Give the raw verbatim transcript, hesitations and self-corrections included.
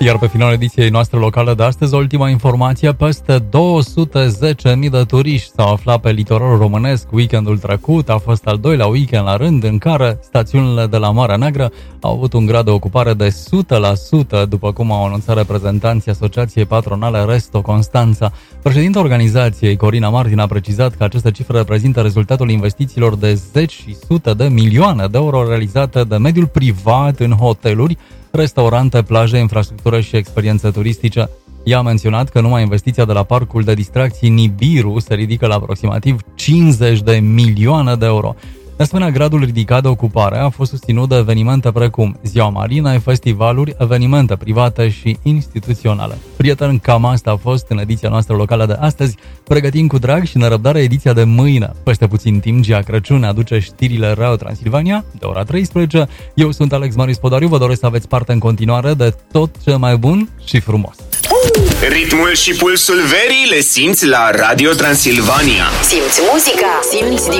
Iar pe finalul ediției noastre locale de astăzi, ultima informație, peste două sute zece mii de turiști s-au aflat pe litoralul românesc weekendul trecut. A fost al doilea weekend la rând în care stațiunile de la Marea Neagră au avut un grad de ocupare de o sută la sută, după cum au anunțat reprezentanții Asociației Patronale Resto Constanța. Președinta organizației, Corina Martin, a precizat că aceste cifre reprezintă rezultatul investițiilor de zeci și sute de milioane de euro realizate de mediul privat în hoteluri, restaurante, plaje, infrastructură și experiențe turistice. Ea a menționat că numai investiția de la parcul de distracții Nibiru se ridică la aproximativ cincizeci de milioane de euro. De asemenea, gradul ridicat de ocupare a fost susținut de evenimente precum Ziua Marinei, festivaluri, evenimente private și instituționale. Prieteni, cam asta a fost în ediția noastră locală de astăzi. Pregătim cu drag și nerăbdare ediția de mâine. Peste puțin timp, Gia Crăciun aduce știrile Radio Transilvania de ora treisprezece. Eu sunt Alex Marius Podariu, vă doresc să aveți parte în continuare de tot ce mai bun și frumos. Ritmul și pulsul verii le simți la Radio Transilvania. Simți muzica, simți